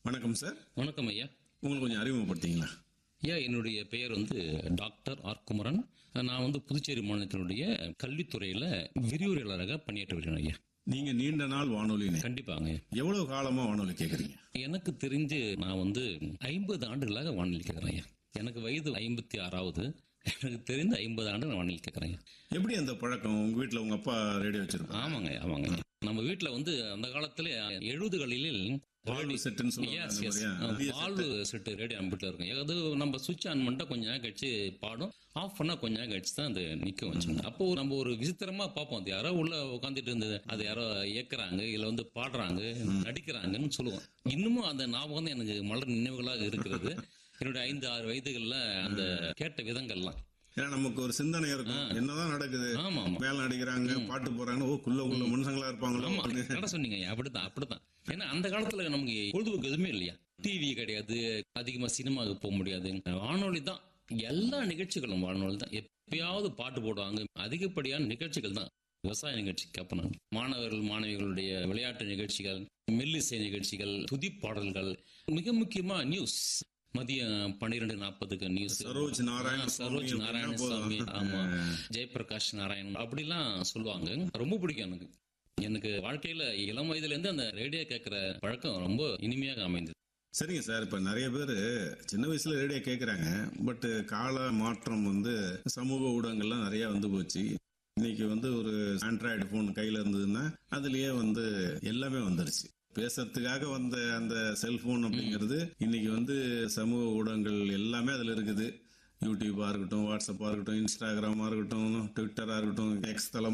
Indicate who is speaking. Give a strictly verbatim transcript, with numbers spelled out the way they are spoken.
Speaker 1: வணக்கம் சார்.
Speaker 2: வணக்கம் ஐயா.
Speaker 1: உங்களுக்கு கொஞ்சம் அறிமுகப்படுத்திங்களா?
Speaker 2: ஐயா, என்னுடைய பெயர் வந்து டாக்டர் ஆர் குமரன். நான் வந்து புதுச்சேரி மாநிலத்தினுடைய கல்வித்துறையில விரிவுரையாளராக பணியாற்றி வருகிறேன் ஐயா.
Speaker 1: நீங்க நீண்ட நாள் வானொலி நேயர்.
Speaker 2: கண்டிப்பாங்க.
Speaker 1: எவ்வளவு காலமா வானொலி கேக்குறீங்க?
Speaker 2: எனக்கு தெரிஞ்சு நான் வந்து ஐம்பது ஆண்டுகளாக வானொலி கேட்கிறேன் ஐயா. எனக்கு வயது ஐம்பத்தி ஆறாவது. எனக்கு தெரிந்து ஐம்பது ஆண்டு நான் வானொலி கேட்கிறேன் ஐயா.
Speaker 1: எப்படி அந்த பழக்கம்? உங்க வீட்டுல உங்க அப்பா ரேடியோ வச்சிருப்பாங்க?
Speaker 2: ஆமாங்க ஆமாங்க. நம்ம வீட்டுல வந்து அந்த காலத்துல எழுபதுகளில்
Speaker 1: வாழ்வு செட்டுன்னு சொல்லுவாங்க.
Speaker 2: Yes,
Speaker 1: அந்த
Speaker 2: yes.
Speaker 1: மாதிரியா? பெரிய
Speaker 2: வாழ்வு செட்டு ரேடியோ நம்ம வீட்டுல இருக்கும். அது நம்ம சுவிட்ச் ஆன் பண்ணிட்டா கொஞ்ச நேரம் கழிச்சு பாடும், ஆஃப் பண்ணா கொஞ்ச நேரம் கழிச்சு தான் அது நிக்க வச்சுங்க. அப்போ நம்ம ஒரு விசித்திரமா பார்ப்போம், அது யாரோ உள்ள உட்காந்துட்டு இருந்தது, அது யாரோ இயக்குறாங்க இல்ல வந்து பாடுறாங்க நடிக்கிறாங்கன்னு சொல்லுவோம். இன்னமும் அந்த ஞாபகம் தான் எனக்கு மலர் நினைவுகளாக இருக்கிறது. என்னுடைய ஐந்து ஆறு வயதுகள்ல அந்த கேட்ட விதங்கள்லாம்.
Speaker 1: ஏன்னா நமக்கு ஒரு சிந்தனை இருக்கும், என்னதான் நடக்குது,
Speaker 2: ஆமா ஆமா
Speaker 1: மேல நடிக்கிறாங்க, பாட்டு போறாங்க, ஓ குள்ள குள்ள மனுஷங்களா இருப்பாங்களோ.
Speaker 2: ஆமா கரெக்டா சொன்னீங்க. அப்படித்தான் அப்படித்தான். ஏன்னா அந்த காலத்துல நமக்கு பொழுதுபோக்கு எதுவுமே இல்லையா, டிவி கிடையாது, அதிகமா சினிமாவுக்கு போக முடியாது, வானொலி தான் எல்லா நிகழ்ச்சிகளும். வானொலி தான். எப்பயாவது பாட்டு போடுவாங்க, அதிகப்படியான நிகழ்ச்சிகள் தான் விவசாய நிகழ்ச்சி கேட்பேன். மாணவர்கள் மாணவிகளுடைய விளையாட்டு நிகழ்ச்சிகள், மெல்லிசை நிகழ்ச்சிகள், துதி பாடல்கள், மிக முக்கியமா நியூஸ். மதியம் பன்னிரெண்டு நாற்பதுக்கு நியூஸ்.
Speaker 1: சரோஜ் நாராயண
Speaker 2: சரோஜ் நாராயணசாமி, ஆமா, ஜெயபிரகாஷ் நாராயணன் அப்படிலாம் சொல்லுவாங்க. ரொம்ப பிடிக்கும் எனக்கு. எனக்கு வாழ்க்கையில இளம் வயதுல இருந்து அந்த ரேடியோ கேட்கிற பழக்கம் ரொம்ப இனிமையாக அமைந்தது.
Speaker 1: சரிங்க சார். இப்ப நிறைய பேர் சின்ன வயசுல ரேடியோ கேக்குறாங்க, பட் கால மாற்றம் வந்து சமூக ஊடகங்கள்லாம் நிறைய வந்து போச்சு. இன்னைக்கு வந்து ஒரு ஆண்ட்ராய்டு போன் கையில இருந்ததுன்னா அதுலயே வந்து எல்லாமே வந்துருச்சு. பேசுறதுக்காக வந்த அந்த செல்போன் அப்படிங்கிறது இன்னைக்கு வந்து சமூக ஊடகங்கள் எல்லாமே அதுல இருக்குது. யூடியூபா இருக்கட்டும், வாட்ஸ்அப்பா இருக்கட்டும், இன்ஸ்டாகிராமா இருக்கட்டும், ட்விட்டரா இருக்கட்டும், எக்ஸ் தளம்